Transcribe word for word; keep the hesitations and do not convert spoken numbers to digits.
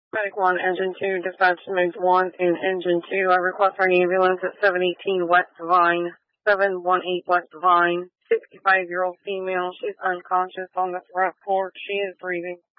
Medic one, Engine two, dispatch to Mode one and Engine two. I request for an ambulance at seven eighteen West Vine, seven one eight West Vine. sixty-five-year-old female. She's unconscious on the front porch. She is breathing.